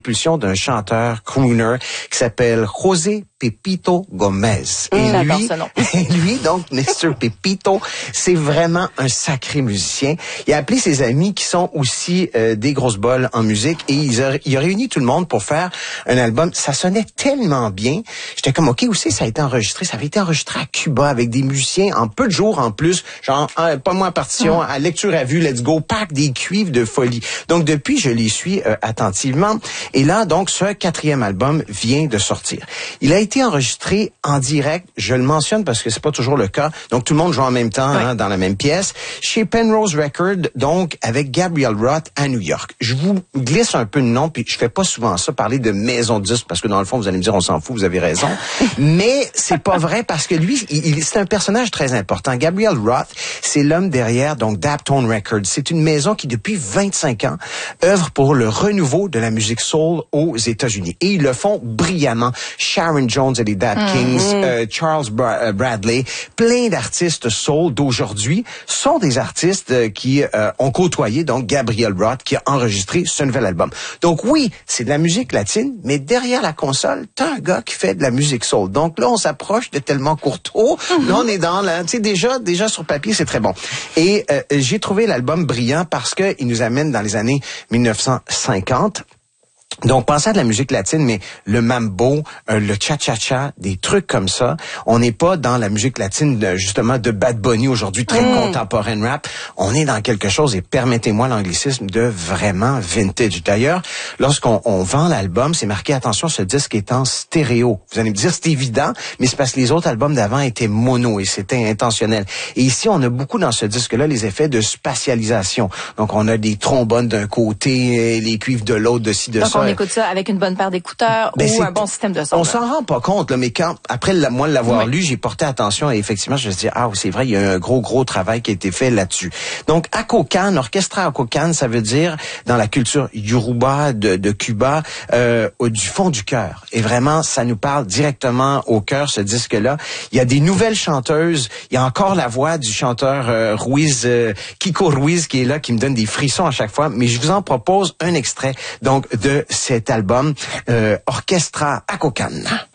Pulsion d'un chanteur crooner qui s'appelle José Pepito Gomez. Et lui, donc, Mr. Pepito, c'est vraiment un sacré musicien. Il a appelé ses amis qui sont aussi des grosses bols en musique et il a réuni tout le monde pour faire un album. Ça sonnait tellement bien. J'étais comme, OK, où c'est ça a été enregistré? Ça avait été enregistré à Cuba avec des musiciens en peu de jours en plus. Genre, pas moins partition, à lecture à vue, let's go, pack des cuivres de folie. Donc, depuis, je les suis attentivement. Et là, donc, ce 4e album vient de sortir. Il a été enregistré en direct, je le mentionne parce que c'est pas toujours le cas, donc tout le monde joue en même temps dans la même pièce, chez Penrose Records, donc avec Gabriel Roth à New York. Je vous glisse un peu de nom, puis je fais pas souvent ça, parler de maison de disques, parce que dans le fond, vous allez me dire, on s'en fout, vous avez raison. Mais c'est pas vrai, parce que lui, c'est un personnage très important. Gabriel Roth, c'est l'homme derrière, donc, Daptone Records. C'est une maison qui, depuis 25 ans, œuvre pour le renouveau de la musique soul aux États-Unis. Et ils le font brillamment. Sharon Jones et les Dap Kings, Charles Bradley, plein d'artistes soul d'aujourd'hui sont des artistes qui ont côtoyé donc Gabriel Roth qui a enregistré ce nouvel album. Donc oui, c'est de la musique latine, mais derrière la console, t'as un gars qui fait de la musique soul. Donc là, on s'approche de Tellement Courteau. Là, on est dans la, tu sais, déjà sur papier, c'est très bon. Et j'ai trouvé l'album brillant parce que il nous amène dans les années 1950. Donc, pensez à de la musique latine, mais le mambo, le cha-cha-cha, des trucs comme ça. On n'est pas dans la musique latine, justement, de Bad Bunny aujourd'hui, très contemporaine rap. On est dans quelque chose, et permettez-moi l'anglicisme, de vraiment vintage. D'ailleurs, lorsqu'on vend l'album, c'est marqué, attention, ce disque est en stéréo. Vous allez me dire, c'est évident, mais c'est parce que les autres albums d'avant étaient mono et c'était intentionnel. Et ici, on a beaucoup dans ce disque-là les effets de spatialisation. Donc, on a des trombones d'un côté, les cuivres de l'autre, de ci, de ça. On écoute ça avec une bonne paire d'écouteurs ou un bon système de son. On s'en rend pas compte, là, mais quand, après moi l'avoir lu, j'ai porté attention et effectivement, je me suis dit, ah oui, c'est vrai, il y a un gros travail qui a été fait là-dessus. Donc, Akokan, Orchestra Akokan, ça veut dire, dans la culture Yoruba de Cuba, du fond du cœur. Et vraiment, ça nous parle directement au cœur, ce disque-là. Il y a des nouvelles chanteuses. Il y a encore la voix du chanteur Ruiz, Kiko Ruiz, qui est là, qui me donne des frissons à chaque fois. Mais je vous en propose un extrait, donc, de cet album Orchestra Akokan.